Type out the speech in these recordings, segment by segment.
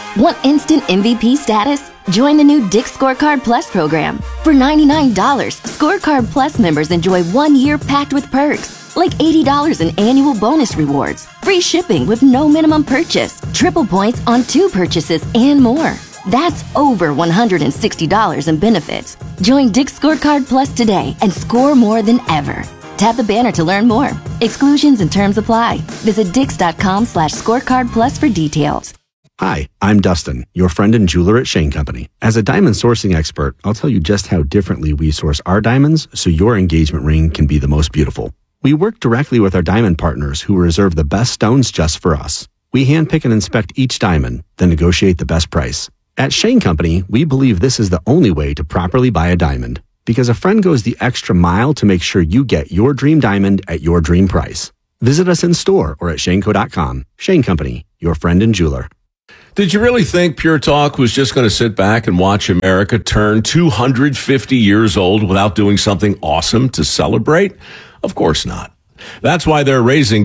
Want instant MVP status? Join the new Dick's Scorecard Plus program. For $99, Scorecard Plus members enjoy 1 year packed with perks, like $80 in annual bonus rewards, free shipping with no minimum purchase, triple points on 2 purchases, and more. That's over $160 in benefits. Join Dick's Scorecard Plus today and score more than ever. Tap the banner to learn more. Exclusions and terms apply. Visit dix.com/scorecard plus for details. Hi, I'm Dustin, your friend and jeweler at Shane Company. As a diamond sourcing expert, I'll tell you just how differently we source our diamonds so your engagement ring can be the most beautiful. We work directly with our diamond partners who reserve the best stones just for us. We handpick and inspect each diamond, then negotiate the best price. At Shane Company, we believe this is the only way to properly buy a diamond, because a friend goes the extra mile to make sure you get your dream diamond at your dream price. Visit us in store or at shaneco.com. Shane Company, your friend and jeweler. Did you really think Pure Talk was just going to sit back and watch America turn 250 years old without doing something awesome to celebrate? Of course not. That's why they're raising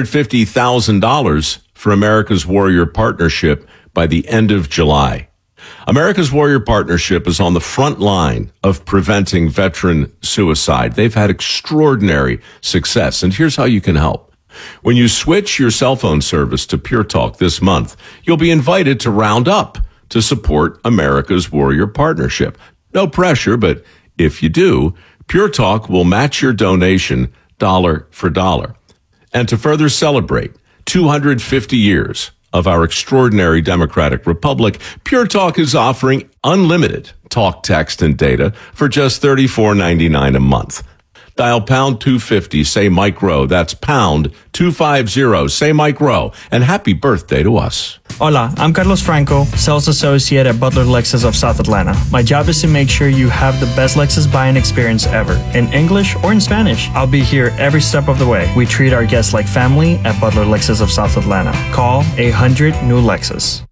$250,000 for America's Warrior Partnership by the end of July. America's Warrior Partnership is on the front line of preventing veteran suicide. They've had extraordinary success, and here's how you can help. When you switch your cell phone service to Pure Talk this month, you'll be invited to round up to support America's Warrior Partnership. No pressure, but if you do, Pure Talk will match your donation dollar for dollar. And to further celebrate 250 years of our extraordinary democratic republic, Pure Talk is offering unlimited talk, text, and data for just $34.99 a month. Dial pound 250, say Mike Rowe. That's pound 250, say Mike Rowe. And happy birthday to us. Hola, I'm Carlos Franco, sales associate at Butler Lexus of South Atlanta. My job is to make sure you have the best Lexus buying experience ever, in English or in Spanish. I'll be here every step of the way. We treat our guests like family at Butler Lexus of South Atlanta. Call 800-NEW-LEXUS.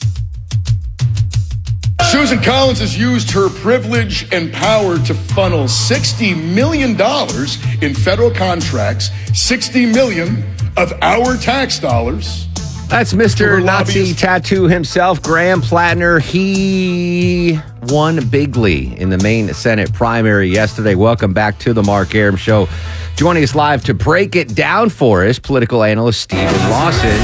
Susan Collins has used her privilege and power to funnel $60 million in federal contracts, $60 million of our tax dollars. That's Mr. Nazi Tattoo himself, Graham Plattner. He won bigly in the Maine Senate primary yesterday. Welcome back to the Mark Arum Show. Joining us live to break it down for us, political analyst Stephen Lawson.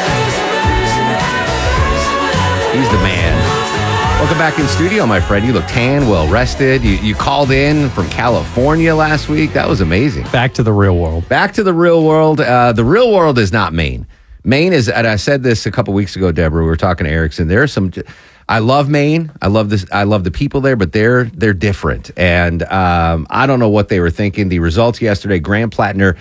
He's the man. Welcome back in studio, my friend. You look tan, well rested. You called in from California last week. That was amazing. Back to the real world. Back to the real world. The real world is not Maine. Maine is, and I said this a couple weeks ago, Deborah. We were talking to Erickson. There are some. I love Maine. I love this. I love the people there, but they're different. And I don't know what they were thinking. The results yesterday: Graham Plattner,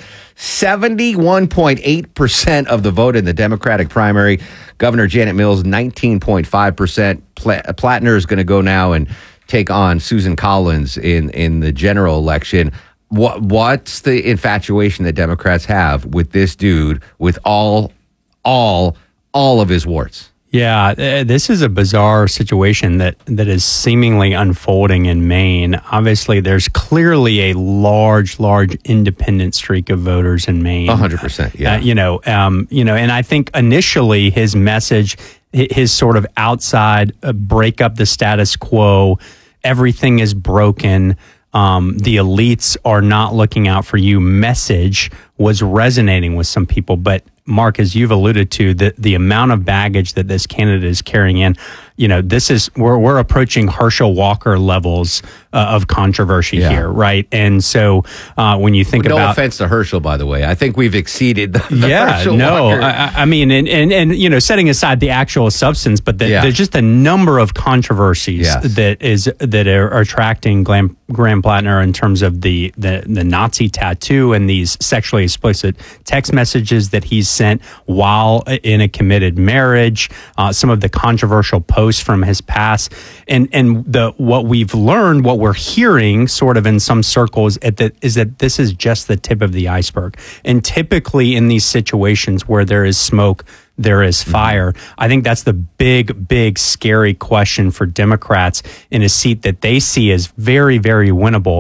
71.8% of the vote in the Democratic primary. Governor Janet Mills, 19.5%. Plattner is going to go now and take on Susan Collins in the general election. What's the infatuation that Democrats have with this dude with all of his warts? Yeah, this is a bizarre situation that is seemingly unfolding in Maine. Obviously, there's clearly a large independent streak of voters in Maine. 100%, yeah. And I think initially his message, his sort of outside break up the status quo, everything is broken, the elites are not looking out for you message was resonating with some people. But Mark, as you've alluded to, the amount of baggage that this candidate is carrying in, we're approaching Herschel Walker levels of controversy here, right? And so when you think about, no offense to Herschel, by the way, I think we've exceeded the Herschel Walker. I mean, and setting aside the actual substance, but there's just a number of controversies that are attracting Graham Plattner in terms of the Nazi tattoo and these sexually explicit text messages that he's sent while in a committed marriage, some of the controversial posts from his past, and what we've learned, what we're hearing sort of in some circles is that this is just the tip of the iceberg. And typically in these situations where there is smoke, there is fire. I think that's the big, scary question for Democrats in a seat that they see as very, very winnable.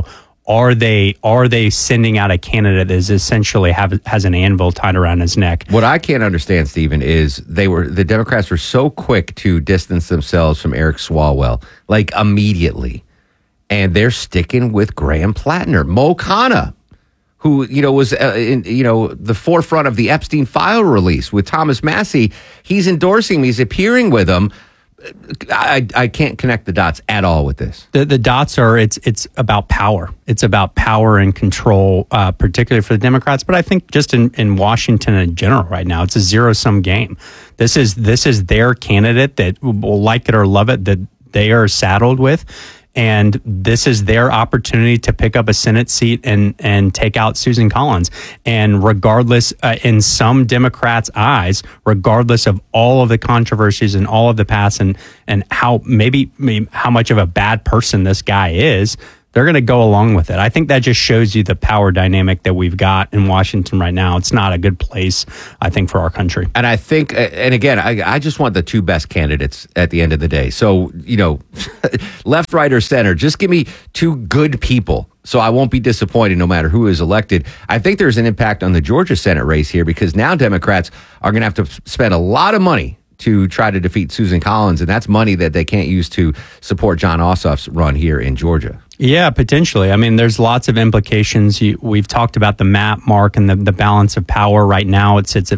are they sending out a candidate that is essentially has an anvil tied around his neck? What I can't understand, Stephen, is the Democrats were so quick to distance themselves from Eric Swalwell, like immediately, and they're sticking with Graham Plattner, Mo Khanna, who was in the forefront of the Epstein file release with Thomas Massie. He's endorsing him. He's appearing with him. I can't connect the dots at all with this. The dots are it's about power. It's about power and control, particularly for the Democrats. But I think just in Washington in general right now, it's a zero-sum game. This is their candidate that will like it or love it, that they are saddled with. And this is their opportunity to pick up a Senate seat and take out Susan Collins. And regardless, in some Democrats' eyes, regardless of all of the controversies and all of the past and how how much of a bad person this guy is, they're going to go along with it. I think that just shows you the power dynamic that we've got in Washington right now. It's not a good place, I think, for our country. And I think, and again, I just want the two best candidates at the end of the day. So, left, right, or center, just give me two good people. So I won't be disappointed no matter who is elected. I think there's an impact on the Georgia Senate race here because now Democrats are going to have to spend a lot of money to try to defeat Susan Collins, and that's money that they can't use to support Jon Ossoff's run here in Georgia. Yeah, potentially. I mean, there's lots of implications. We've talked about the map, Mark, and the balance of power. Right now, it sits at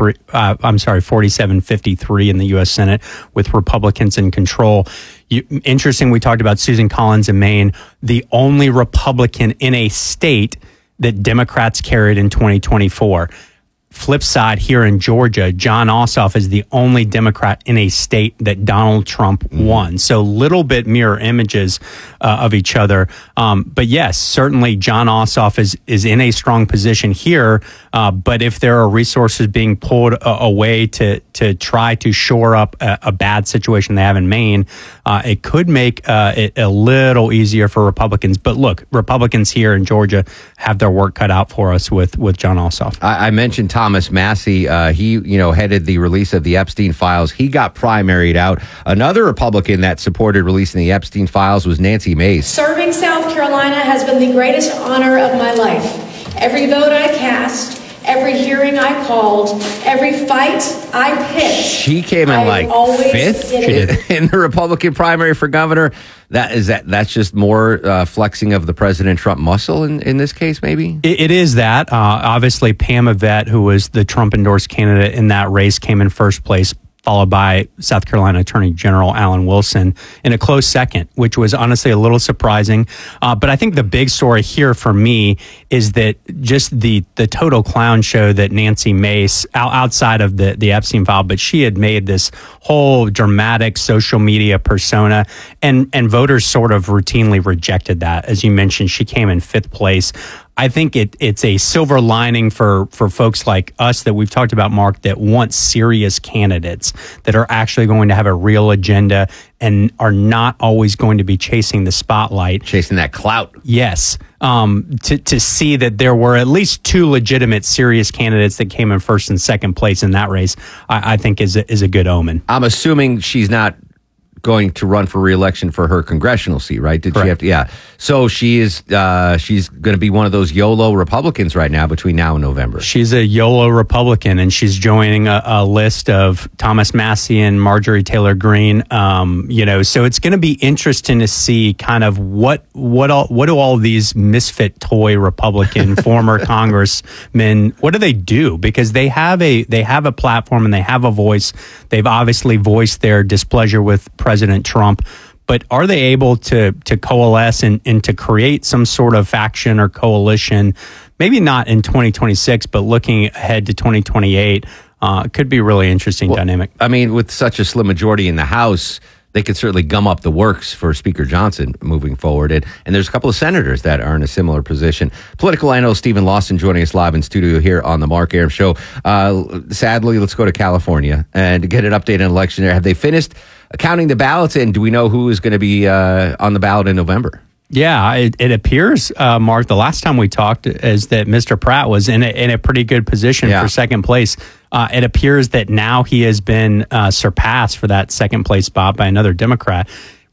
47-53 in the U.S. Senate with Republicans in control. Interesting, we talked about Susan Collins in Maine, the only Republican in a state that Democrats carried in 2024. Flip side, here in Georgia, Jon Ossoff is the only Democrat in a state that Donald Trump won. So little bit mirror images of each other. But yes, certainly Jon Ossoff is in a strong position here. But if there are resources being pulled away to try to shore up a bad situation they have in Maine, it could make it a little easier for Republicans. But look, Republicans here in Georgia have their work cut out for us with Jon Ossoff. I mentioned Thomas Massie. He headed the release of the Epstein files. He got primaried out. Another Republican that supported releasing the Epstein files was Nancy Mace. Serving South Carolina has been the greatest honor of my life. Every vote I cast, every hearing I called, every fight I picked. She came in like fifth in the Republican primary for governor. That's just more flexing of the President Trump muscle in this case, maybe? It is that. Obviously, Pam Avett, who was the Trump-endorsed candidate in that race, came in first place, followed by South Carolina Attorney General Alan Wilson in a close second, which was honestly a little surprising. But I think the big story here for me is that just the total clown show that Nancy Mace, outside of the Epstein file, but she had made this whole dramatic social media persona, and voters sort of routinely rejected that. As you mentioned, she came in fifth place. I think it's a silver lining for folks like us that we've talked about, Mark, that want serious candidates that are actually going to have a real agenda and are not always going to be chasing the spotlight. Chasing that clout. Yes. To see that there were at least two legitimate serious candidates that came in first and second place in that race, I think is a good omen. I'm assuming she's not going to run for re-election for her congressional seat, right? Correct. She have to? Yeah. So she's going to be one of those YOLO Republicans right now between now and November. She's a YOLO Republican, and she's joining a list of Thomas Massie and Marjorie Taylor Greene. So it's going to be interesting to see kind of what do all these misfit toy Republican former congressmen, what do they do? Because they have a platform and they have a voice. They've obviously voiced their displeasure with President Trump, but are they able to coalesce and to create some sort of faction or coalition? Maybe not in 2026, but looking ahead to 2028, could be a really interesting dynamic. I mean, with such a slim majority in the House, they could certainly gum up the works for Speaker Johnson moving forward. And there's a couple of senators that are in a similar position. Political analyst Stephen Lawson joining us live in studio here on the Mark Arum Show. Sadly, let's go to California and get an update on election there. Have they finished counting the ballots, and do we know who is going to be on the ballot in November? Yeah, it appears, Mark, the last time we talked is that Mr. Pratt was in a pretty good position for second place. It appears that now he has been surpassed for that second place spot by another Democrat.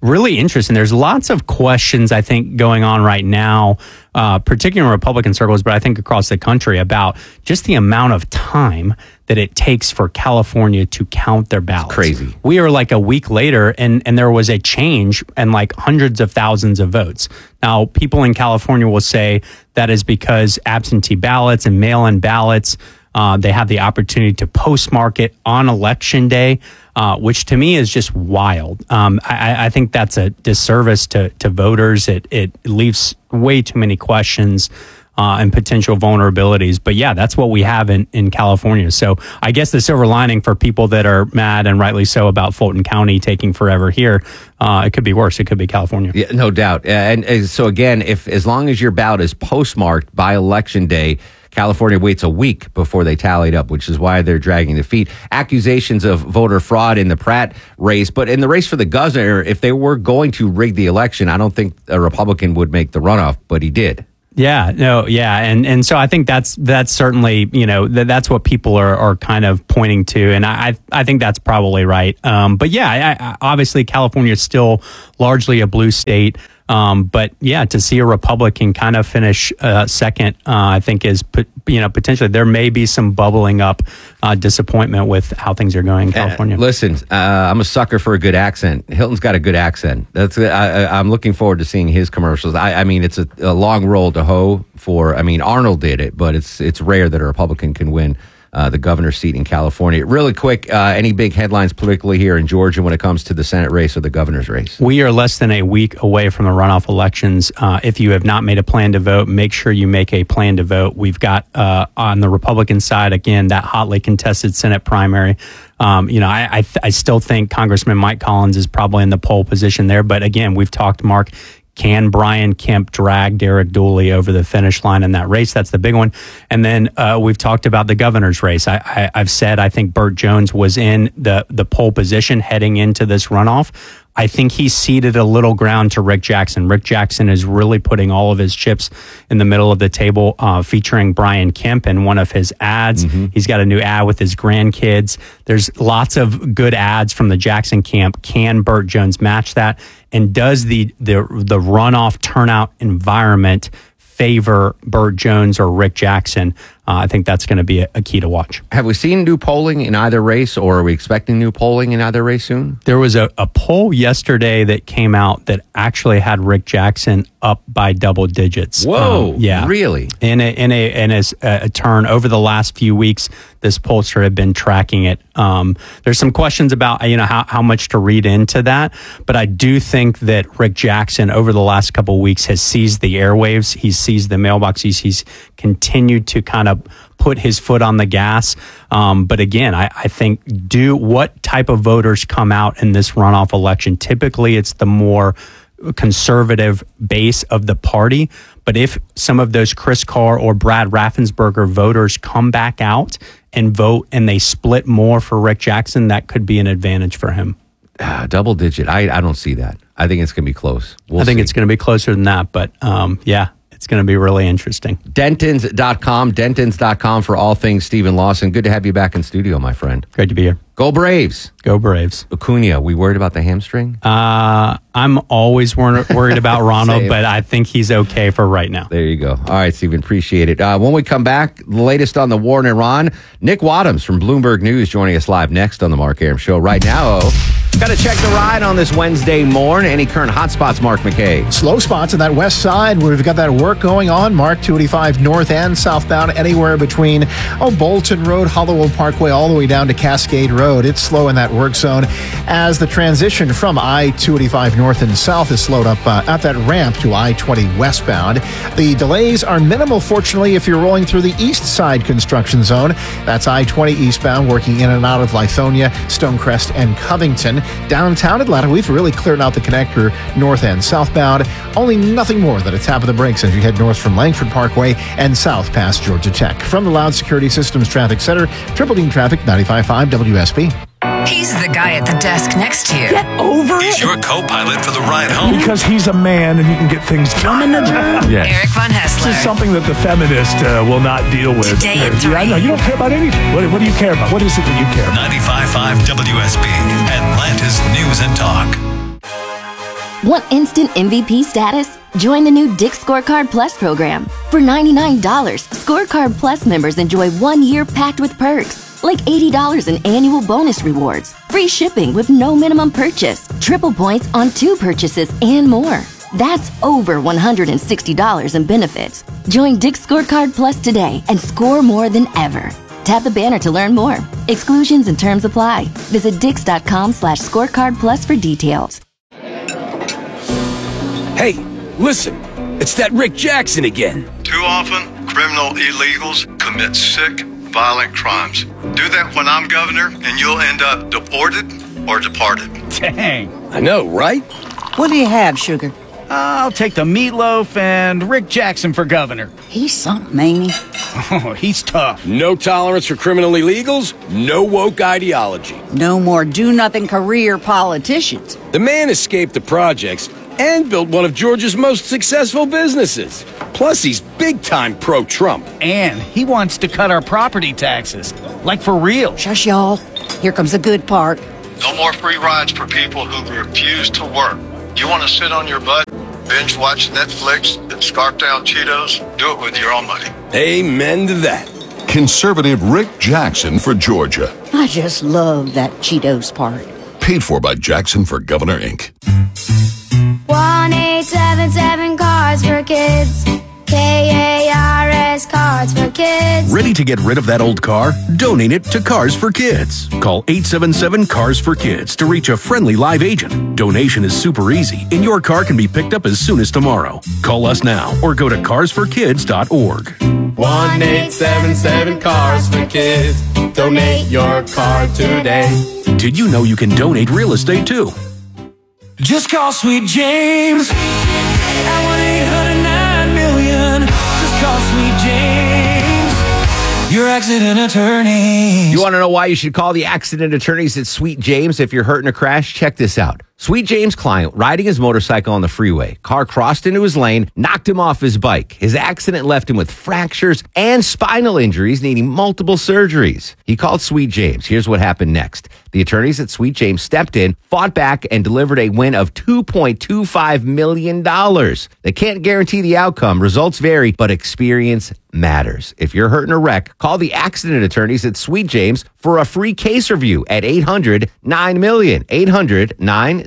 really interesting. There's lots of questions, I think, going on right now, particularly in Republican circles, but I think across the country, about just the amount of time that it takes for California to count their ballots. It's crazy. We are like a week later, and there was a change and like hundreds of thousands of votes. Now, people in California will say that is because absentee ballots and mail-in ballots, they have the opportunity to postmark it on Election Day, which to me is just wild. I think that's a disservice to voters. It leaves way too many questions and potential vulnerabilities. But yeah, that's what we have in California. So I guess the silver lining for people that are mad, and rightly so, about Fulton County taking forever here, it could be worse. It could be California. Yeah, no doubt. And so again, as long as your ballot is postmarked by Election Day, California waits a week before they tally it up, which is why they're dragging their feet. Accusations of voter fraud in the Pratt race, but in the race for the governor, if they were going to rig the election, I don't think a Republican would make the runoff, but he did. Yeah, no, yeah, and so I think that's certainly, that's what people are kind of pointing to, and I think that's probably right. But yeah, obviously California is still largely a blue state. But yeah, to see a Republican kind of finish second, I think is potentially there may be some bubbling up disappointment with how things are going in California. Listen, I'm a sucker for a good accent. Hilton's got a good accent. I'm looking forward to seeing his commercials. I mean, it's a long roll to hoe for. I mean, Arnold did it, but it's rare that a Republican can win the governor's seat in California. Really quick, any big headlines politically here in Georgia when it comes to the Senate race or the governor's race? We are less than a week away from the runoff elections. If you have not made a plan to vote, make sure you make a plan to vote. We've got on the Republican side, again, that hotly contested Senate primary. I still think Congressman Mike Collins is probably in the pole position there. But again, we've talked, Mark, can Brian Kemp drag Derek Dooley over the finish line in that race? That's the big one. And then we've talked about the governor's race. I've said I think Burt Jones was in the pole position heading into this runoff. I think he ceded a little ground to Rick Jackson. Rick Jackson is really putting all of his chips in the middle of the table, featuring Brian Kemp in one of his ads. Mm-hmm. He's got a new ad with his grandkids. There's lots of good ads from the Jackson camp. Can Burt Jones match that? And does the runoff turnout environment favor Burt Jones or Rick Jackson? I think that's going to be a key to watch. Have we seen new polling in either race, or are we expecting new polling in either race soon? There was a poll yesterday that came out that actually had Rick Jackson up by double digits. Whoa! Yeah, really? In a turn over the last few weeks, this pollster had been tracking it. There's some questions about how much to read into that, but I do think that Rick Jackson over the last couple of weeks has seized the airwaves. He's seized the mailbox. He's continued to kind of put his foot on the gas. But again, I think what type of voters come out in this runoff election? Typically, it's the more conservative base of the party. But if some of those Chris Carr or Brad Raffensperger voters come back out and vote and they split more for Rick Jackson, that could be an advantage for him. Double digit. I don't see that. I think it's going to be close. I think it's going to be closer than that. But yeah. It's going to be really interesting. Dentons.com for all things Stephen Lawson. Good to have you back in studio, my friend. Great to be here. Go Braves. Go Braves. Acuna, we worried about the hamstring? I'm always worried about Ronald, but I think he's okay for right now. There you go. All right, Stephen, appreciate it. When we come back, the latest on the war in Iran, Nick Wadhams from Bloomberg News joining us live next on the Mark Arum Show. Right now, got to check the ride on this Wednesday morning. Any current hot spots, Mark McKay? Slow spots on that west side where we've got that work going on. Mark, 285 north and southbound, anywhere between Bolton Road, Hollowell Parkway, all the way down to Cascade Road. It's slow in that work zone as the transition from I-285 north and south is slowed up at that ramp to I-20 westbound. The delays are minimal, fortunately, if you're rolling through the east side construction zone. That's I-20 eastbound, working in and out of Lithonia, Stonecrest, and Covington. Downtown Atlanta, we've really cleared out the connector north and southbound. Only nothing more than a tap of the brakes as you head north from Langford Parkway and south past Georgia Tech. From the Loud Security Systems Traffic Center, Triple Dean Traffic, 95.5 WSB. He's the guy at the desk next to you. Get over it. He's your co-pilot for the ride home. Because he's a man and he can get things done. Yeah. Eric Von Hessler. This is something that the feminist will not deal with. Today at 3. I know. You don't care about anything. What do you care about? What is it that you care about? 95.5 WSB, Atlanta's News and Talk. Want instant MVP status? Join the new Dick's Scorecard Plus program. For $99, Scorecard Plus members enjoy 1 year packed with perks, like $80 in annual bonus rewards, free shipping with no minimum purchase, triple points on 2 purchases, and more. That's over $160 in benefits. Join Dick's Scorecard Plus today and score more than ever. Tap the banner to learn more. Exclusions and terms apply. Visit dix.com/scorecard plus for details. Hey, listen, it's that Rick Jackson again. Too often, criminal illegals commit sick, violent crimes. Do that when I'm governor, and you'll end up deported or departed. Dang. I know, right? What do you have, Sugar? I'll take the meatloaf and Rick Jackson for governor. He's something, ain't he? Oh, he's tough. No tolerance for criminal illegals, no woke ideology. No more do-nothing career politicians. The man escaped the projects and built one of Georgia's most successful businesses. Plus, he's big-time pro-Trump. And he wants to cut our property taxes. Like for real. Shush, y'all. Here comes the good part. No more free rides for people who refuse to work. You want to sit on your butt, binge watch Netflix, and scarf down Cheetos? Do it with your own money. Amen to that. Conservative Rick Jackson for Georgia. I just love that Cheetos part. Paid for by Jackson for Governor, Inc. 1-877 Cards for Kids. KARS Cards for Kids. Ready to get rid of that old car? Donate it to Cars for Kids. Call 877 Cars for Kids to reach a friendly live agent. Donation is super easy, and your car can be picked up as soon as tomorrow. Call us now or go to carsforkids.org. 1-877 Cars for Kids. Donate your car today. Did you know you can donate real estate too? Just call Sweet James at 1-800-9-million. Just call Sweet James, your accident attorney. You want to know why you should call the accident attorneys at Sweet James if you're hurt in a crash? Check this out. Sweet James' client riding his motorcycle on the freeway. Car crossed into his lane, knocked him off his bike. His accident left him with fractures and spinal injuries, needing multiple surgeries. He called Sweet James. Here's what happened next. The attorneys at Sweet James stepped in, fought back, and delivered a win of $2.25 million. They can't guarantee the outcome. Results vary, but experience matters. If you're hurt in a wreck, call the accident attorneys at Sweet James for a free case review at 800-9-million. 800-900-0000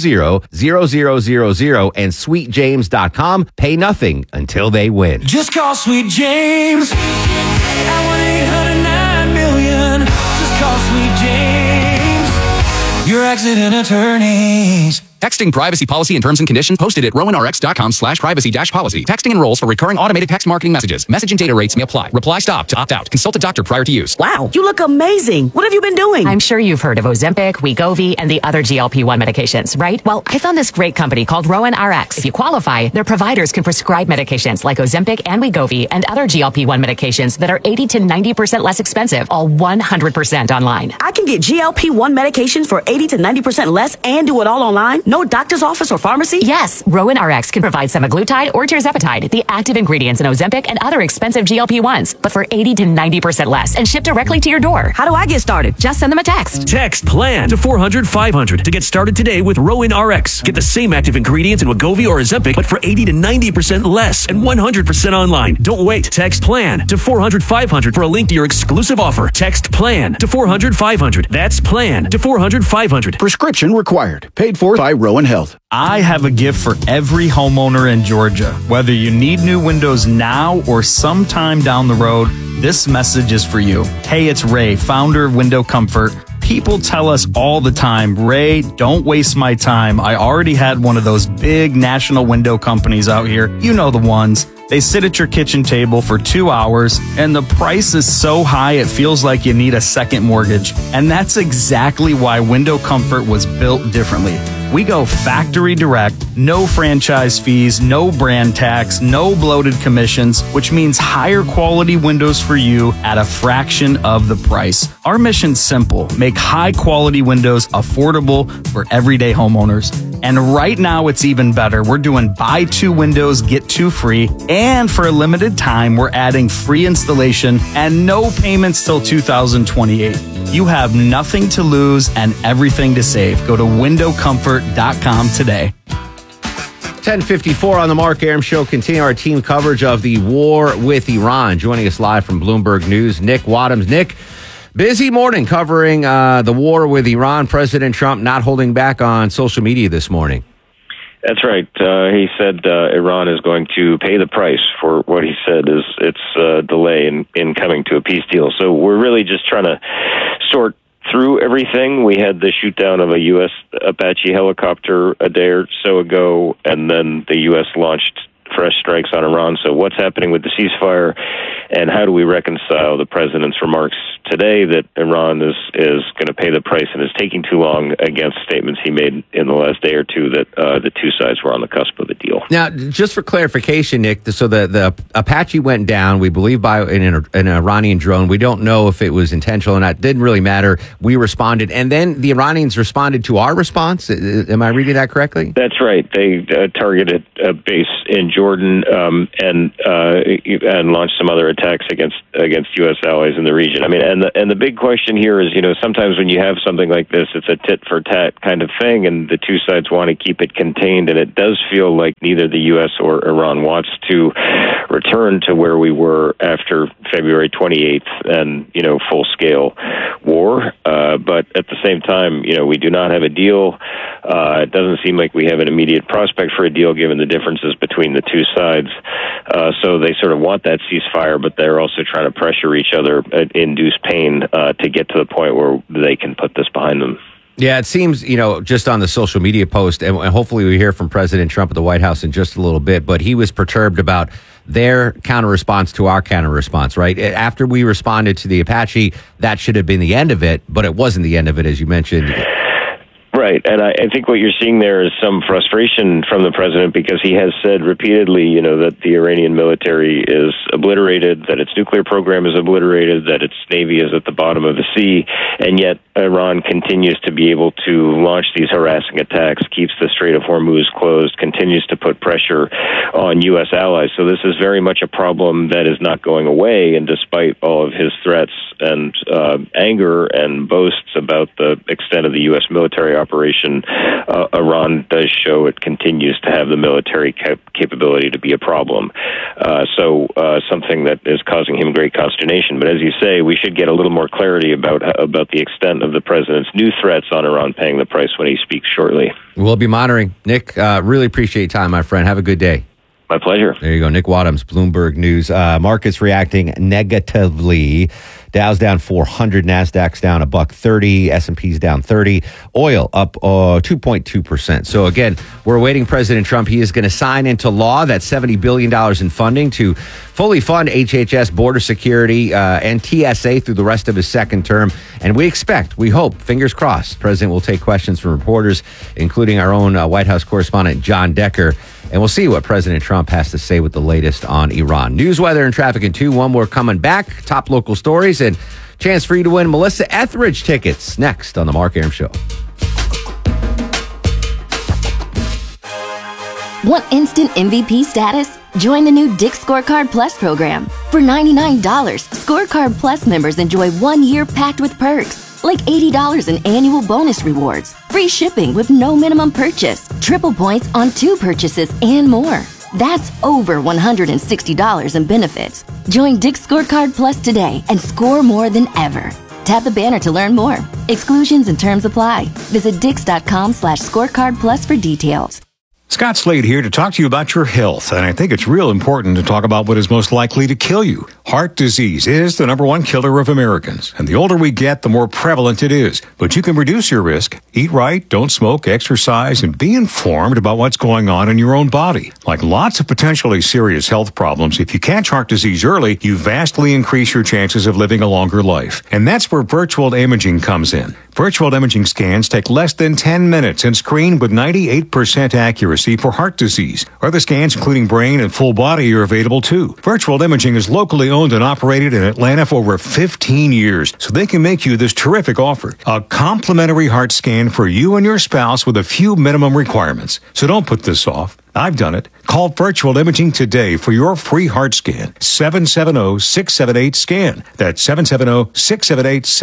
and sweetjames.com. Pay nothing until they win. Just call Sweet James at 1-800-9-million. Just call Sweet James, your accident attorneys. Texting privacy policy and terms and conditions posted at rowanrx.com/privacy-policy. Texting enrolls for recurring automated text marketing messages. Message and data rates may apply. Reply stop to opt out. Consult a doctor prior to use. Wow, you look amazing. What have you been doing? I'm sure you've heard of Ozempic, Wegovy, and the other GLP-1 medications, right? Well, I found this great company called Rowan RX. If you qualify, their providers can prescribe medications like Ozempic and Wegovy and other GLP-1 medications that are 80 to 90% less expensive, all 100% online. I can get GLP-1 medications for 80 to 90% less and do it all online? No doctor's office or pharmacy? Yes, Rowan RX can provide semaglutide or tirzepatide, the active ingredients in Ozempic and other expensive GLP-1s, but for 80 to 90% less and shipped directly to your door. How do I get started? Just send them a text. Text PLAN to 400-500 to get started today with Rowan RX. Get the same active ingredients in Wegovy or Ozempic, but for 80 to 90% less and 100% online. Don't wait. Text PLAN to 400-500 for a link to your exclusive offer. Text PLAN to 400-500. That's PLAN to 400-500. Prescription required. Paid for by Rowan Health. I have a gift for every homeowner in Georgia. Whether you need new windows now or sometime down the road, this message is for you. Hey, it's Ray, founder of Window Comfort. People tell us all the time, Ray, don't waste my time. I already had one of those big national window companies out here. You know the ones. They sit at your kitchen table for 2 hours, and the price is so high it feels like you need a second mortgage. And that's exactly why Window Comfort was built differently. We go factory direct, no franchise fees, no brand tax, no bloated commissions, which means higher quality windows for you at a fraction of the price. Our mission's simple: make high quality windows affordable for everyday homeowners. And right now it's even better. We're doing buy 2 windows, get 2 free. And for a limited time, we're adding free installation and no payments till 2028. You have nothing to lose and everything to save. Go to windowcomfort.com today. 10:54 on the Mark Arum Show. Continue our team coverage of the war with Iran. Joining us live from Bloomberg News, Nick Wadhams. Nick, busy morning covering the war with Iran. President Trump not holding back on social media this morning. That's right. He said Iran is going to pay the price for what he said is its delay in coming to a peace deal. So we're really just trying to sort through everything. We had the shoot down of a U.S. Apache helicopter a day or so ago, and then the U.S. launched fresh strikes on Iran. So what's happening with the ceasefire, and how do we reconcile the president's remarks today that Iran is going to pay the price and is taking too long against statements he made in the last day or two that the two sides were on the cusp of a deal? Now, just for clarification, Nick, so the Apache went down, we believe, by an Iranian drone. We don't know if it was intentional or not. It didn't really matter. We responded, and then the Iranians responded to our response. Am I reading that correctly? That's right. They targeted a base in Jordan and launched some other attacks against U.S. allies in the region. I mean, and the big question here is, sometimes when you have something like this, it's a tit for tat kind of thing, and the two sides want to keep it contained. And it does feel like neither the U.S. or Iran wants to return to where we were after February 28th and full scale war. But at the same time, we do not have a deal. It doesn't seem like we have an immediate prospect for a deal given the differences between the two sides. So they sort of want that ceasefire, but they're also trying to pressure each other, induce pain to get to the point where they can put this behind them. Yeah, it seems, just on the social media post, and hopefully we hear from President Trump at the White House in just a little bit, but he was perturbed about their counter-response to our counter-response, right? After we responded to the Apache, that should have been the end of it, but it wasn't the end of it, as you mentioned. Right, and I think what you're seeing there is some frustration from the president because he has said repeatedly, that the Iranian military is obliterated, that its nuclear program is obliterated, that its navy is at the bottom of the sea, and yet Iran continues to be able to launch these harassing attacks, keeps the Strait of Hormuz closed, continues to put pressure on U.S. allies. So this is very much a problem that is not going away, and despite all of his threats and anger and boasts about the extent of the U.S. military operation, Iran does show it continues to have the military capability to be a problem. So something that is causing him great consternation. But as you say, we should get a little more clarity about the extent of the president's new threats on Iran paying the price when he speaks shortly. We'll be monitoring. Nick, really appreciate your time, my friend. Have a good day. My pleasure. There you go. Nick Wadhams, Bloomberg News. Markets reacting negatively. Dow's down 400, Nasdaq's down $130, S&P's down 30, oil up 2.2%. So again, we're awaiting President Trump. He is going to sign into law that $70 billion in funding to fully fund HHS, border security, and TSA through the rest of his second term. And we hope, fingers crossed, the president will take questions from reporters, including our own White House correspondent, John Decker. And we'll see what President Trump has to say with the latest on Iran. News, weather, and traffic in 2. One more coming back. Top local stories and chance for you to win Melissa Etheridge tickets next on The Mark Arum Show. Want instant MVP status? Join the new Dick's Scorecard Plus program. For $99, Scorecard Plus members enjoy 1 year packed with perks, like $80 in annual bonus rewards, free shipping with no minimum purchase, triple points on 2 purchases, and more. That's over $160 in benefits. Join Dick's Scorecard Plus today and score more than ever. Tap the banner to learn more. Exclusions and terms apply. Visit Dix.com/scorecard plus for details. Scott Slade here to talk to you about your health, and I think it's real important to talk about what is most likely to kill you. Heart disease is the #1 killer of Americans, and the older we get, the more prevalent it is. But you can reduce your risk. Eat right, don't smoke, exercise, and be informed about what's going on in your own body. Like lots of potentially serious health problems, if you catch heart disease early, you vastly increase your chances of living a longer life. And that's where virtual imaging comes in. Virtual imaging scans take less than 10 minutes and screen with 98% accuracy for heart disease. Other scans, including brain and full body, are available too. Virtual imaging is locally owned and operated in Atlanta for over 15 years, so they can make you this terrific offer. A complimentary heart scan for you and your spouse with a few minimum requirements. So don't put this off. I've done it. Call Virtual Imaging today for your free heart scan. 770-678-SCAN. That's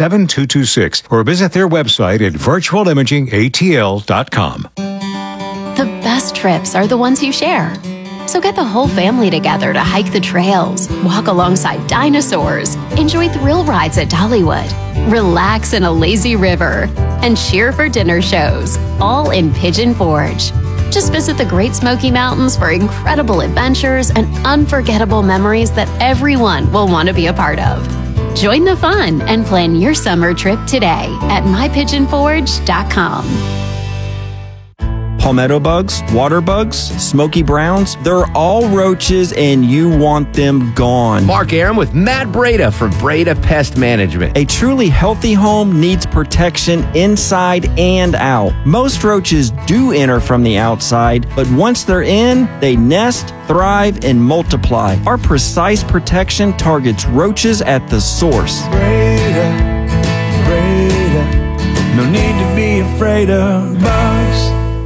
770-678-7226. Or visit their website at virtualimagingatl.com. The best trips are the ones you share. So get the whole family together to hike the trails, walk alongside dinosaurs, enjoy thrill rides at Dollywood, relax in a lazy river, and cheer for dinner shows, all in Pigeon Forge. Just visit the Great Smoky Mountains for incredible adventures and unforgettable memories that everyone will want to be a part of. Join the fun and plan your summer trip today at mypigeonforge.com. Palmetto bugs, water bugs, smoky browns, they're all roaches and you want them gone. Mark Aram with Matt Breda from Breda Pest Management. A truly healthy home needs protection inside and out. Most roaches do enter from the outside, but once they're in, they nest, thrive, and multiply. Our precise protection targets roaches at the source. Breda, no need to be afraid of bugs.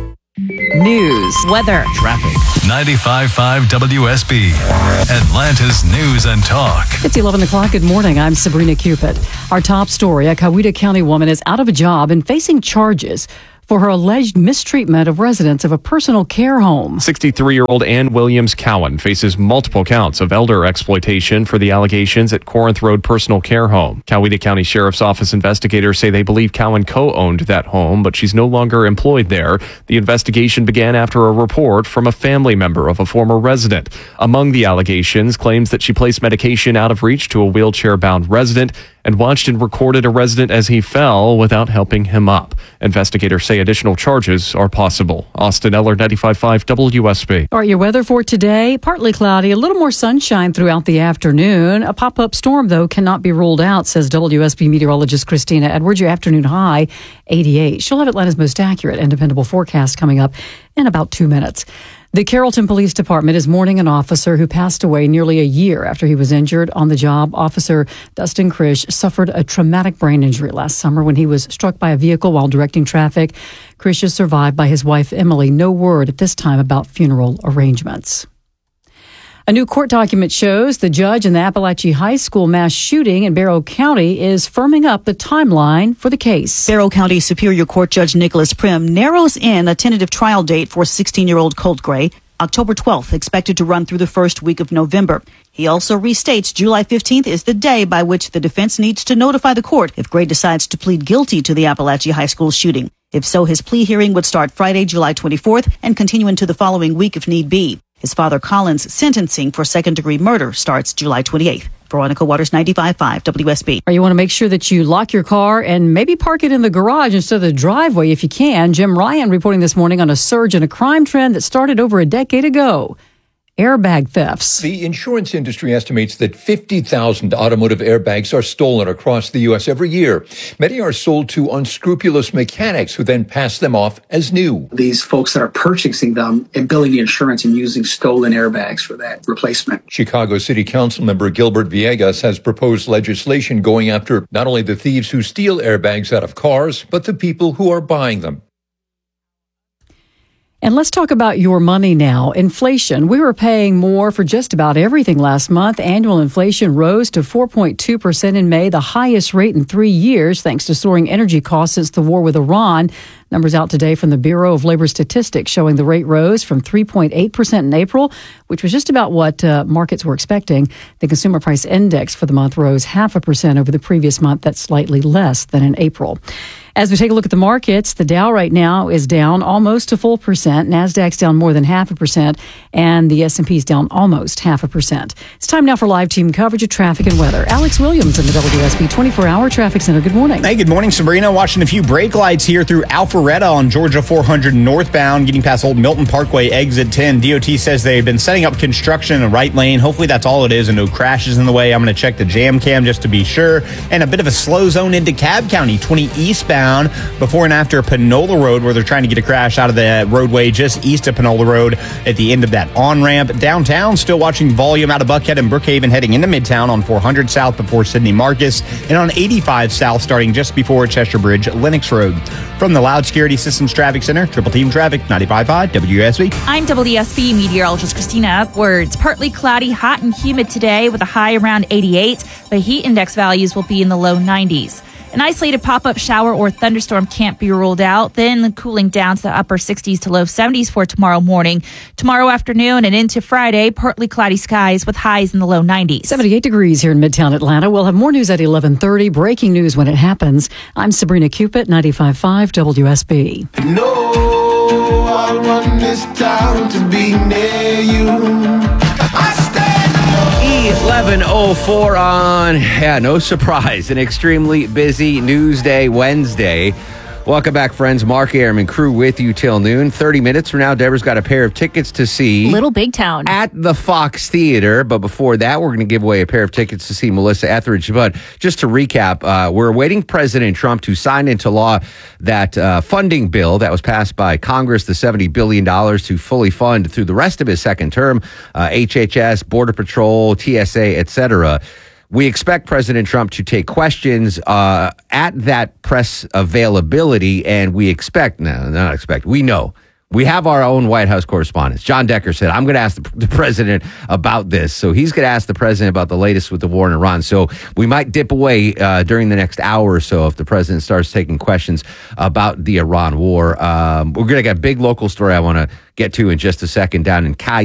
News, weather, traffic. 95.5 WSB, Atlanta's News and Talk. It's 11 o'clock. Good morning. I'm Sabrina Cupid. Our top story, a Coweta County woman is out of a job and facing charges for her alleged mistreatment of residents of a personal care home. 63-year-old Ann Williams Cowan faces multiple counts of elder exploitation for the allegations at Corinth Road Personal Care Home. Coweta County Sheriff's Office investigators say they believe Cowan co-owned that home, but she's no longer employed there. The investigation began after a report from a family member of a former resident. Among the allegations, claims that she placed medication out of reach to a wheelchair-bound resident and watched and recorded a resident as he fell without helping him up. Investigators say additional charges are possible. Austin Eller, 95.5 WSB. All right, your weather for today, partly cloudy, a little more sunshine throughout the afternoon. A pop-up storm, though, cannot be ruled out, says WSB meteorologist Christina Edwards. Your afternoon high, 88. She'll have Atlanta's most accurate and dependable forecast coming up in about 2 minutes. The Carrollton Police Department is mourning an officer who passed away nearly a year after he was injured on the job. Officer Dustin Krish suffered a traumatic brain injury last summer when he was struck by a vehicle while directing traffic. Krish is survived by his wife, Emily. No word at this time about funeral arrangements. A new court document shows the judge in the Appalachia High School mass shooting in Barrow County is firming up the timeline for the case. Barrow County Superior Court Judge Nicholas Prim narrows in a tentative trial date for 16-year-old Colt Gray, October 12th, expected to run through the first week of November. He also restates July 15th is the day by which the defense needs to notify the court if Gray decides to plead guilty to the Appalachia High School shooting. If so, his plea hearing would start Friday, July 24th and continue into the following week if need be. His father Colin's sentencing for second-degree murder starts July 28th. Veronica Waters, 95.5 WSB. You want to make sure that you lock your car and maybe park it in the garage instead of the driveway if you can. Jim Ryan reporting this morning on a surge in a crime trend that started over a decade ago. Airbag thefts. The insurance industry estimates that 50,000 automotive airbags are stolen across the U.S. every year. Many are sold to unscrupulous mechanics who then pass them off as new. These folks that are purchasing them and billing the insurance and using stolen airbags for that replacement. Chicago City Council member Gilbert Villegas has proposed legislation going after not only the thieves who steal airbags out of cars, but the people who are buying them. And let's talk about your money now. Inflation. We were paying more for just about everything last month. Annual inflation rose to 4.2% in May, the highest rate in 3 years, thanks to soaring energy costs since the war with Iran. Numbers out today from the Bureau of Labor Statistics showing the rate rose from 3.8% in April, which was just about what markets were expecting. The Consumer Price Index for the month rose 0.5% over the previous month. That's slightly less than in April. As we take a look at the markets, the Dow right now is down almost a full percent. NASDAQ's down more than 0.5%, and the S&P's down almost 0.5%. It's time now for live team coverage of traffic and weather. Alex Williams in the WSB 24-hour traffic center. Good morning. Hey, good morning, Sabrina. Watching a few brake lights here through Alpharetta on Georgia 400 northbound, getting past Old Milton Parkway, exit 10. DOT says they've been setting up construction in the right lane. Hopefully that's all it is and no crashes in the way. I'm going to check the jam cam just to be sure. And a bit of a slow zone into Cobb County, 20 eastbound. Before and after Panola Road, where they're trying to get a crash out of the roadway just east of Panola Road at the end of that on-ramp. Downtown, still watching volume out of Buckhead and Brookhaven heading into Midtown on 400 South before Sidney Marcus, and on 85 South starting just before Cheshire Bridge, Lennox Road. From the Loud Security Systems Traffic Center, Triple Team Traffic, 95.5 WSB. I'm WSB meteorologist Christina Edwards. Partly cloudy, hot and humid today with a high around 88. The heat index values will be in the low 90s. An isolated pop-up shower or thunderstorm can't be ruled out. Then cooling down to the upper 60s to low 70s for tomorrow morning. Tomorrow afternoon and into Friday, partly cloudy skies with highs in the low 90s. 78 degrees here in Midtown Atlanta. We'll have more news at 11:30. Breaking news when it happens. I'm Sabrina Cupid, 95.5 WSB. No, I want this town to be near you. 11:04 on, no surprise, an extremely busy news day Wednesday. Welcome back, friends. Mark Airman, crew with you till noon. 30 minutes from now, Deborah's got a pair of tickets to see Little Big Town at the Fox Theater. But before that, we're going to give away a pair of tickets to see Melissa Etheridge. But just to recap, we're awaiting President Trump to sign into law that funding bill that was passed by Congress, the $70 billion to fully fund through the rest of his second term, HHS, Border Patrol, TSA, etc. We expect President Trump to take questions at that press availability, and we know. We have our own White House correspondents. John Decker said, I'm going to ask the president about this. So he's going to ask the president about the latest with the war in Iran. So we might dip away during the next hour or so if the president starts taking questions about the Iran war. We're going to get a big local story I want to get to in just a second down in Cayenne.